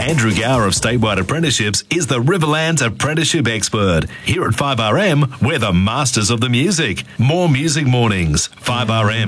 Andrew Gower of Statewide Apprenticeships is the Riverlands apprenticeship expert. Here at 5RM, we're the masters of the music. More music mornings. 5RM.